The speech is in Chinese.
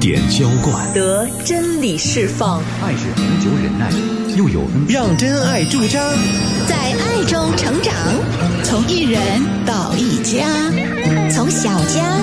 点浇灌， 得真理释放。 爱是恒久忍耐，又有恩。 让真爱驻扎， 在爱中成长，从一人到一家，从小家